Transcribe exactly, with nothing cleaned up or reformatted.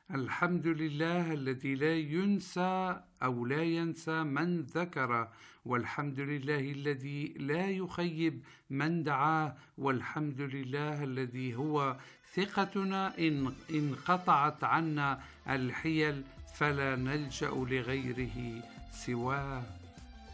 الحمد لله الذي لا ينسى أو لا ينسى من ذكر، والحمد لله الذي لا يخيب من دعاه، والحمد لله الذي هو ثقتنا إن انقطعت عنا الحيل فلا نلجأ لغيره سواه.